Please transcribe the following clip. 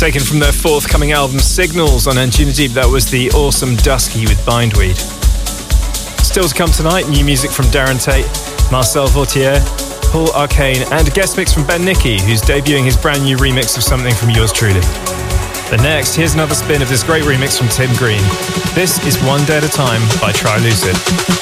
Taken from their forthcoming album Signals on Anjunadeep, that was the awesome Dusky with Bindweed. Still to come tonight, new music from Darren Tate, Marcel Vautier, Paul Arcane, and a guest mix from Ben Nicky, who's debuting his brand new remix of something from yours truly. But next, here's another spin of this great remix from Tim Green. This is One Day at a Time by Try Lucid.